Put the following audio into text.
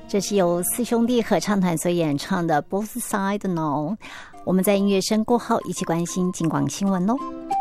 这是由四兄弟合唱团所演唱的 Both Side Now。我们在音乐声过后一起关心警广新闻喽。